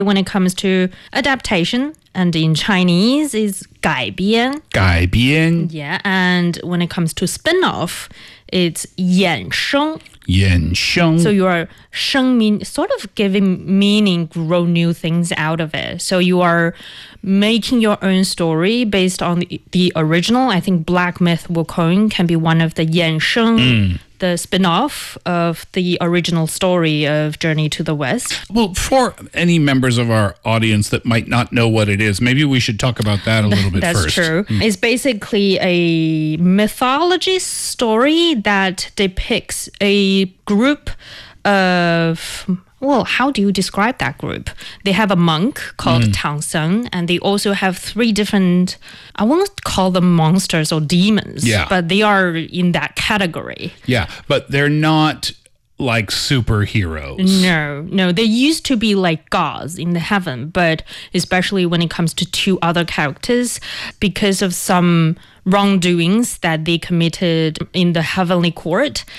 When it comes to adaptation, and in Chinese is 改编. 改编. Yeah, and when it comes to spin-off, it's 衍生. 衍生. So you are 生 mean sort of giving meaning, grow new things out of it. So you are making your own story based on the original. I think Black Myth Wukong can be one of the 衍生, the spin-off of the original story of Journey to the West. Well, for any members of our audience that might not know what it is, maybe we should talk about that a little bit That's first. True. It's basically a mythology story that depicts a group of... Well, how do you describe that group? They have a monk called Tang Seng, and they also have 3 different, I won't call them monsters or demons, but they are in that category. Yeah, but they're not like superheroes. No, they used to be like gods in the heaven, but especially when it comes to 2 other characters, because of some wrongdoings that they committed in the heavenly court,